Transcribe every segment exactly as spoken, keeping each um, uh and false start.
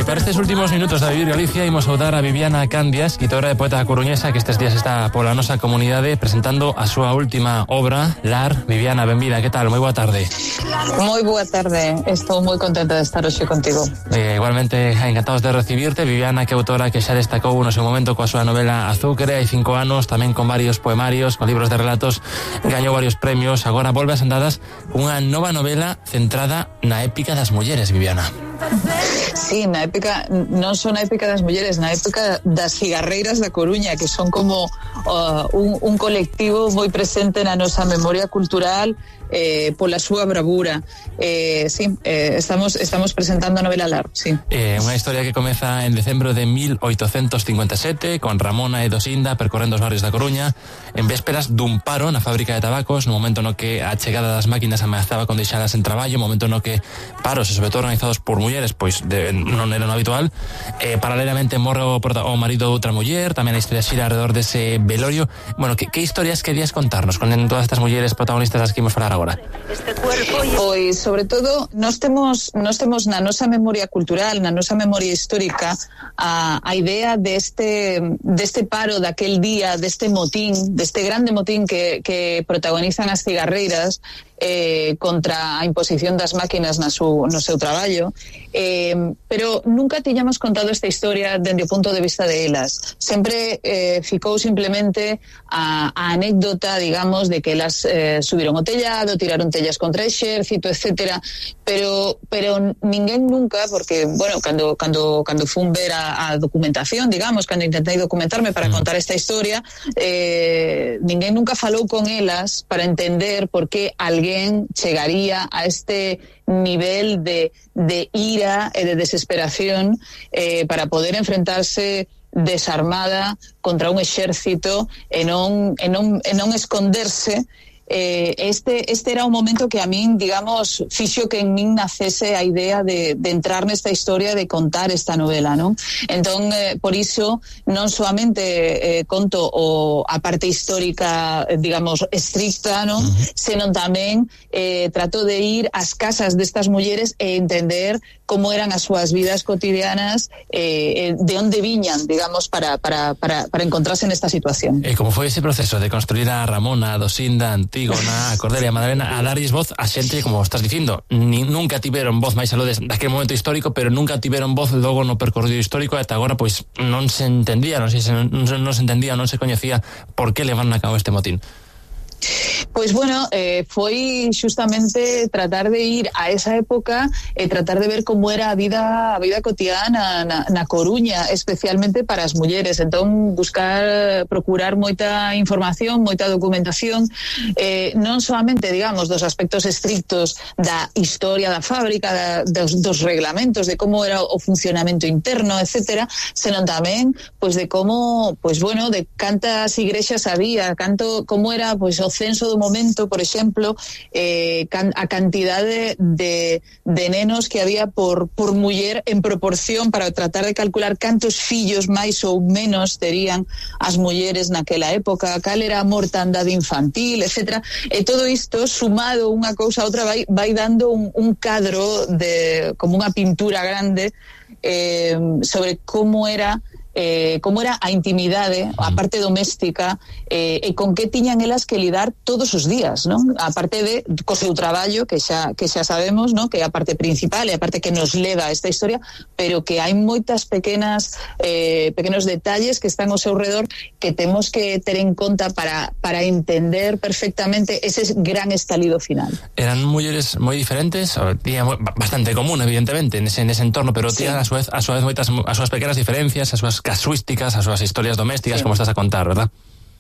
E para estes últimos minutos da Vivir Galicia imos saudar a Viviana Candia, escritora e poeta coruñesa que estes días está pola nosa comunidade presentando a súa última obra, Lar. Viviana, benvida, que tal? Moi boa tarde. Moi boa tarde, estou moi contenta de estar hoxe contigo. Eh, igualmente encantados de recibirte. Viviana, que autora que xa destacou no seu momento coa súa novela Azúcar, hai cinco anos, tamén con varios poemarios, con libros de relatos, gañou varios premios, agora volve ás andadas unha nova novela centrada na épica das mulleres, Viviana. Sí, na épica, non só na épica das mulleres, na épica das cigarreiras da Coruña, que son como uh, un, un colectivo moi presente na nosa memoria cultural eh, pola súa bravura. Eh, sí, eh, estamos estamos presentando a novela Lar, sí. Eh, unha historia que comeza en decembro de mil oitocentos cincuenta e sete con Ramona e Dosinda percorrendo os barrios da Coruña en vésperas dun paro na fábrica de tabacos, no momento no que a chegada das máquinas ameazaba con deixalas en traballo, no momento no que paros e sobre todo organizados por mulleres pois de, non era no habitual. Eh, paralelamente morre o, o marido de outra muller, tamén a historia xira alrededor dese velorio. Bueno, que, que historias querías contarnos con todas estas mulleres protagonistas das que imos falar agora? Pois, sobre todo, nós temos, nós temos na nosa memoria cultural, na nosa memoria histórica, a, a idea deste, deste paro daquel día, deste motín, deste grande motín que, que protagonizan as cigarreiras, eh, contra a imposición das máquinas na su, no seu traballo, eh, pero nunca tiñamos contado esta historia dende o punto de vista de elas. Sempre eh, ficou simplemente a, a anécdota, digamos, de que elas eh, subiron o tellado, tiraron tellas contra o exército, etcétera, pero pero ninguén nunca, porque, bueno, cando cando cando fun ver a, a documentación, digamos, cando intentei documentarme para contar esta historia, eh, ninguén nunca falou con elas para entender por que alguén chegaría a este nivel de, de ira e de desesperación eh, para poder enfrentarse desarmada contra un exército e non, e non, e non esconderse. Eh, este, este era un momento que a min, digamos, fixo que en min nacese a idea de, de entrar nesta historia, de contar esta novela, non? Entón, eh, por iso, non solamente eh, conto o, a parte histórica, digamos, estricta, non? Uh-huh. Senón tamén eh, trato de ir ás casas destas mulleres e entender como eran as súas vidas cotidianas, eh, de onde viñan, digamos, para, para, para, para encontrarse nesta situación. E como foi ese proceso de construir a Ramona, a Dosinda, a Antígona, a Cordelia, a Madalena, a darlles voz a xente, como estás dicindo, ni, nunca tiveron voz máis aló daquele momento histórico, pero nunca tiveron voz logo no percorrido histórico, e ata agora pois non se entendía, non se, non, non se entendía, non se coñecía por que levan a cabo este motín. Pois bueno, eh, foi xustamente tratar de ir a esa época e eh, tratar de ver como era a vida a vida cotidiana na, na Coruña, especialmente para as mulleres. Entón, buscar, procurar moita información, moita documentación, eh, non solamente, digamos, dos aspectos estrictos da historia da fábrica, da, dos, dos reglamentos, de como era o funcionamento interno, etcétera, senón tamén, pois, de como, pois, bueno, de cantas igrexas había, canto, como era, pois, o censo do momento, por exemplo, eh, can, a cantidade de, de nenos que había por, por muller en proporción para tratar de calcular cantos fillos máis ou menos terían as mulleres naquela época, cal era a mortandade infantil, etcétera. E todo isto, sumado unha cousa a outra, vai, vai dando un, un cadro de, como unha pintura grande eh, sobre como era Eh, como era a intimidade, a parte doméstica, eh, e con que tiñan elas que lidar todos os días, non? A parte de co seu traballo, que xa que xa sabemos, non? Que é a parte principal e a parte que nos leva a esta historia, pero que hai moitas pequenas eh, pequenos detalles que están ao seu redor que temos que ter en conta para para entender perfectamente ese gran estalido final. Eran mulleres moi diferentes, tía bastante común, evidentemente, nese, nese entorno, pero tía, sí, a súa vez, a súa vez moitas as súas pequenas diferencias, as súas casuísticas, as súas historias domésticas, sí, como estás a contar, verdad?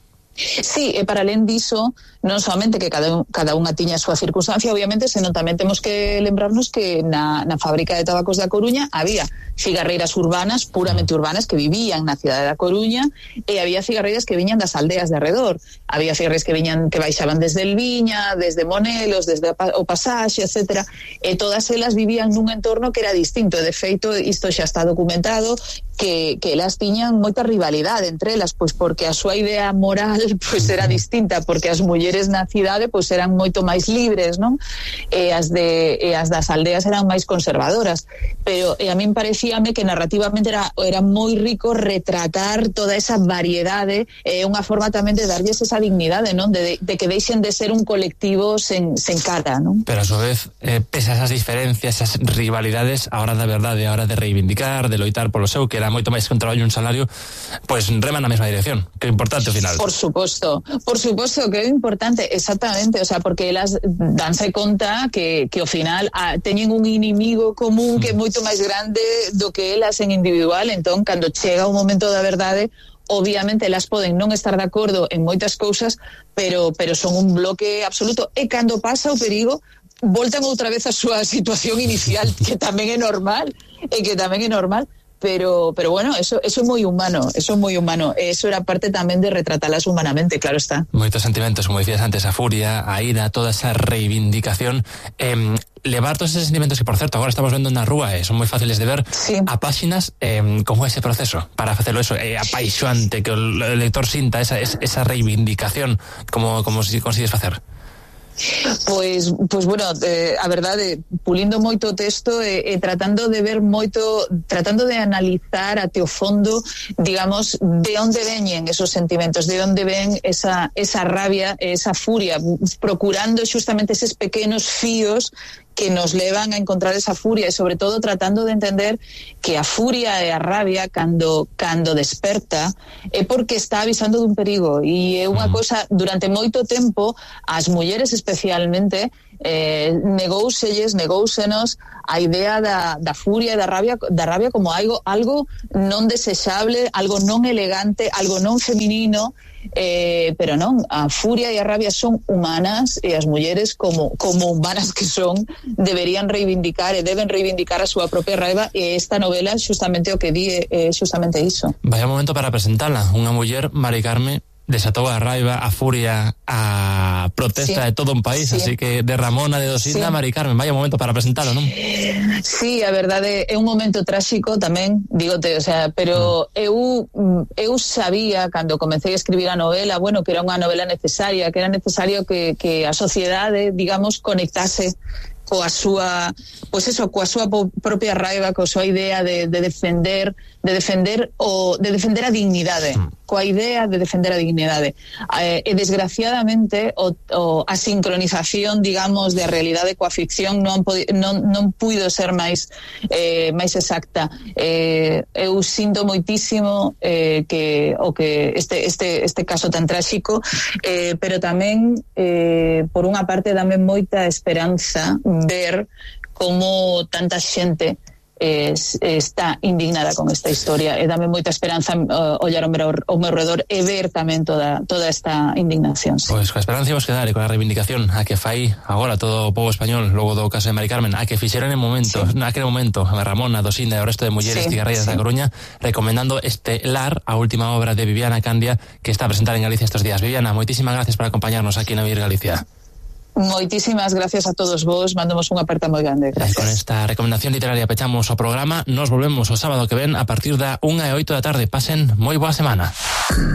Sí, e para alén diso, non solamente que cada, cada unha tiña a súa circunstancia, obviamente, senón tamén temos que lembrarnos que na, na fábrica de tabacos da Coruña había cigarreiras urbanas, puramente urbanas, que vivían na cidade da Coruña, e había cigarreiras que viñan das aldeas de arredor. Había cigarreiras que viñan que baixaban desde El Viña, desde Monelos, desde o Pasaxe, etcétera, e todas elas vivían nun entorno que era distinto. De feito, isto xa está documentado, que, que elas tiñan moita rivalidade entre elas, pois porque a súa idea moral pois era distinta, porque as mulleres na cidade pois eran moito máis libres, non? E as, de, e as das aldeas eran máis conservadoras, pero e a min parecíame que narrativamente era, era moi rico retratar toda esa variedade, é eh, unha forma tamén de darlles esa dignidade, non? De, de, de que deixen de ser un colectivo sen, sen cara, non? Pero a su vez, eh, pese a esas diferencias, esas rivalidades, a hora da verdade, a hora de reivindicar, de loitar polo seu, que era moito máis que un traballo e un salario, pois pues, reman na mesma dirección, que é importante ao final. Por suposto, por suposto que é importante, exactamente, o sea, porque elas danse conta que, que ao final a, teñen un inimigo común que é moito máis grande do que elas en individual, entón, cando chega o momento da verdade, obviamente elas poden non estar de acordo en moitas cousas, pero, pero son un bloque absoluto, e cando pasa o perigo, voltan outra vez a súa situación inicial, que tamén é normal, e que tamén é normal, pero pero bueno, eso eso é moi humano, eso é moi humano, eso era parte tamén de retratalas humanamente, claro está. Moitos sentimentos, como dicías antes, a furia, a ira, toda esa reivindicación, eh, levar todos esos sentimentos que, por certo, agora estamos vendo na rúa, eh, son moi fáciles de ver, sí, a páxinas, eh, como ese proceso para facelo eso, eh, apaixoante, que o lector sinta esa, esa reivindicación, como, como si consigues facer. Pois, pois bueno, eh, a verdade, pulindo moito o texto e eh, eh, tratando de ver moito, tratando de analizar até o fondo, digamos, de onde veñen esos sentimentos, de onde ven esa, esa rabia, esa furia, procurando justamente eses pequenos fíos que nos levan a encontrar esa furia, e sobre todo tratando de entender que a furia e a rabia cando cando desperta é porque está avisando dun perigo, e é unha cosa, durante moito tempo as mulleres especialmente eh, negóuselles, negóusenos a idea da, da furia e da rabia, da rabia como algo, algo non desexable, algo non elegante, algo non feminino, eh, pero non, a furia e a rabia son humanas, e as mulleres como, como humanas que son deberían reivindicar e deben reivindicar a súa propia raiva, e esta novela justamente o que di é justamente iso. Vaya momento para presentala, unha muller, Mari Carme, desatou a raiva, a furia, a protesta, sí, de todo un país, sí, así que de Ramona, de Dosinda, sí, Mari Carmen, vaya momento para presentalo, non? Sí, a verdade é un momento tráxico tamén, dígote, o sea, pero mm. eu eu sabía cando comecei a escribir a novela, bueno, que era unha novela necesaria, que era necesario que, que a sociedade, digamos, conectase coa súa, pois eso, coa súa propia raiva, coa súa idea de, de defender, de defender o de defender a dignidade, coa idea de defender a dignidade. Eh, e desgraciadamente o, o a sincronización, digamos, da realidade coa ficción non non non puido ser máis eh, máis exacta. Eh, eu sinto moitísimo eh, que o que este este este caso tan tráxico, eh, pero tamén eh, por unha parte dame moita esperanza ver como tanta xente eh, está indignada con esta historia, e dame moita esperanza uh, ollar ao meu, ao meu redor e ver tamén toda toda esta indignación. Sí. Pois pues, coa esperanza imos quedar e con a reivindicación a que fai agora todo o pobo español logo do caso de Mari Carmen, a que fixeron en momento, sí, naquele momento a Ramona, Dosinda e o resto de mulleres, sí, cigarreiras, sí, da Coruña, recomendando este Lar, a última obra de Viviana Candia, que está a presentar en Galicia estos días. Viviana, moitísimas gracias por acompañarnos aquí na Vir Galicia. Moitísimas gracias a todos vos, mandamos unha aperta moi grande. Gracias. Con esta recomendación literaria pechamos o programa, nos volvemos o sábado que ven a partir da unha e oito da tarde. Pasen moi boa semana.